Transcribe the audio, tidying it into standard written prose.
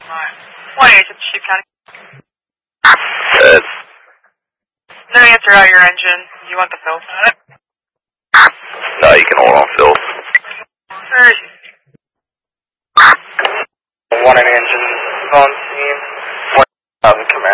1 Chief County. Good. No answer out your engine. You want the filth on it? No, you can hold on, Phil. Alright. 1 engine on scene. 1 command.